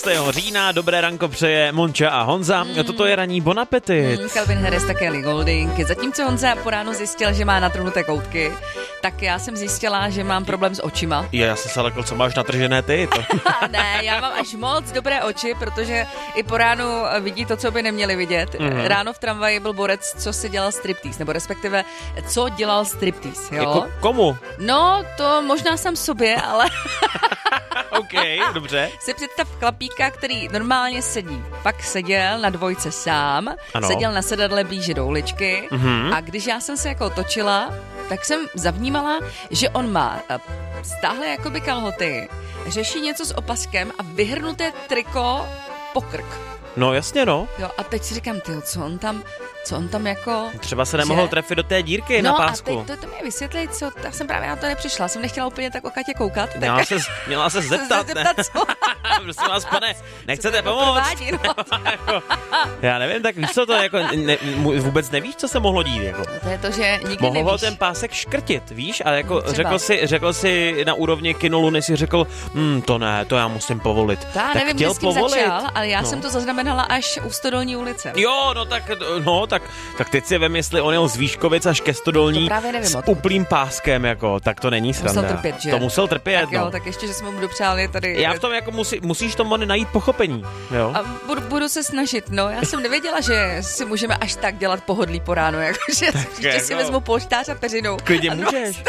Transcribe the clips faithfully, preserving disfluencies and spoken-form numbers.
října, dobré ranko přeje Monča a Honza. Mm. Toto je ranní Bon appetit. Mm, Calvin Harris, také Ellie Goulding. Zatímco Honza po ránu zjistil, že má natrhnuté koutky, tak já jsem zjistila, že mám problém s očima. Je, já jsem se lekl, co máš natržené ty. To. Ne, já mám až moc dobré oči, protože i po ránu vidí to, co by neměli vidět. Mm. Ráno v tramvaji byl borec, co si dělal striptease, nebo respektive, co dělal striptease, jo? Jako komu? No, to možná sám sobě, ale... OK, dobře. Si představ chlapíka, který normálně sedí. Pak seděl na dvojce sám, ano. Seděl na sedadle blíže do uličky mm-hmm. a když já jsem se jako točila, tak jsem zavnímala, že on má stáhle jakoby kalhoty, řeší něco s opaskem a vyhrnuté triko po krk. No jasně, no. Jo, a teď si říkám, tyjo, co on tam, co on tam jako... Třeba se nemohl že... trefit do té dírky no na pásku. No a teď to, to mě vysvětlí, co, já jsem právě na to nepřišla, jsem nechtěla úplně tak o Katě koukat. Tak... Měla se, měla se zeptat, ne? zeptat co? Prosím vás, pane, nechcete pomoct? Provádí, no. Já nevím, tak víš co to, jako, ne, vůbec nevíš, co se mohlo dít, jako. To je to, že nikdy Mohl nevíš. ten pásek škrtit, víš, a jako Třeba. řekl si, řekl si na úrovni kinoluny si řekl, hm, to ne, to já musím povolit. Já tak nevím, chtěl s tím povolit. začal, ale já no. jsem to zaznamenala až u Stodolní ulice. Jo, no tak, no, tak, tak teď si vem, jestli on jel z Výškovic až ke Stodolní s uplým páskem, páskem, tak to není sranda. Musel trpět, že? To musel trpět, tak no. jo, tak ještě, že jsme mu dopřáli tady... Já v tom jako musí, musíš tomu najít pochopení, jo. A budu, budu se snažit, no. Já jsem nevěděla, že si můžeme až tak dělat pohodlí po ránu, jakože ještě jako... si vezmu polštář a peřinu. Klidně můžeš.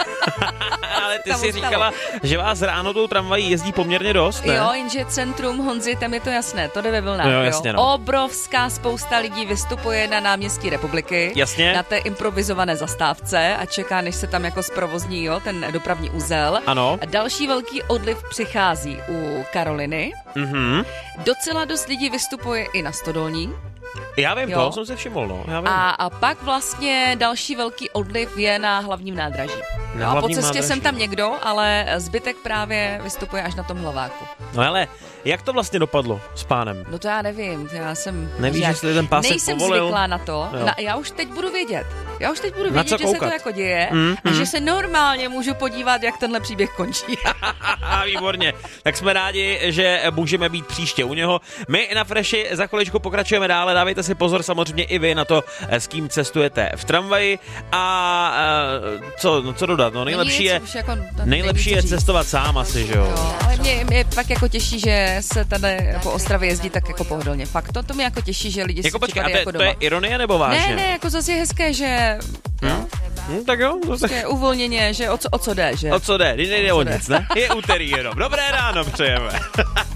Ale ty jsi říkala, že vás ráno tou tramvají jezdí poměrně dost, ne? Jo, jenže centrum Honzy, tam je to jasné, to jde ve vlnách, no, jasně, no. Obrovská spousta lidí vystupuje na náměstí Republiky. Jasně. Na té improvizované zastávce a čeká, než se tam jako zprovozní, jo, ten dopravní uzel. Ano. A další velký odliv přichází u Karoliny. Mhm. Docela dost lidí vystupuje i na Stodolní. Já vím, jo. To jsem se všiml, no. Já vím. A, a pak vlastně další velký odliv je na hlavním nádraží. Na no, hlavním po cestě nádraží. jsem tam někdo, ale zbytek právě vystupuje až na tom Hlaváku. No ale jak to vlastně dopadlo s pánem? No to já nevím, já jsem... Nevíš, jestli ten pásek nejsem povolil? Nejsem zvyklá na to, na, já už teď budu vědět. Já už teď budu na vědět, že se to jako děje mm, a mm. že se normálně můžu podívat, jak tenhle příběh končí. Výborně. Tak jsme rádi, že můžeme být příště u něho. My na Freši za chviličku pokračujeme dále. Dávejte si pozor samozřejmě i vy na to, s kým cestujete v tramvaji. A co, no, co dodat? No, nejlepší je, jako, nejlepší je cestovat sám asi, že jo? jo ale mě, mě pak jako těší, že se tady po Ostravě jezdí tak jako pohodlně. Fakt to, to mě jako těší, že lidi jako si počkej, připadají a to, jako to doma. je ironie nebo vážně? Ne, ne, jako zase je hezké, že... Hmm? Hmm, tak jo. Prostě uvolněně, že o co, o co jde, že? O co jde? Nejde o nic, ne? Je úterý jenom. Dobré ráno přejeme.